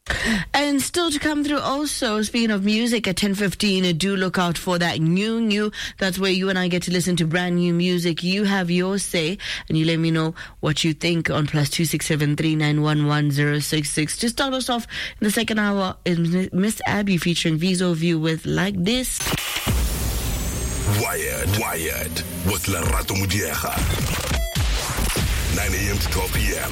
And still to come through also, speaking of music, at 10:15, do look out for that new. That's where you and I get to listen to brand new music. You have your say, and you let me know what you think on +267 3911 066. To start us off in the second hour is Miss Abby featuring Viso View with Like This. Wired with Lerato Mudiega. 9 a.m. to 12 p.m.